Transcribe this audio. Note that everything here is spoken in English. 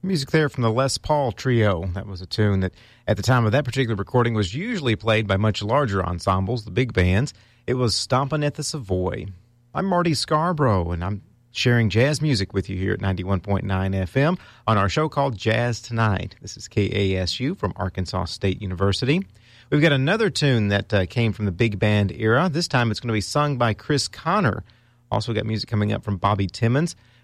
Music there from the Les Paul Trio. That was a tune that, at the time of that particular recording, was usually played by much larger ensembles, the big bands. It was Stompin' at the Savoy. I'm Marty Scarborough, and I'm sharing jazz music with you here at 91.9 FM on our show called Jazz Tonight. This is KASU from Arkansas State University. We've got another tune that came from the big band era. This time it's going to be sung by Chris Connor. Also got music coming up from Bobby Timmons.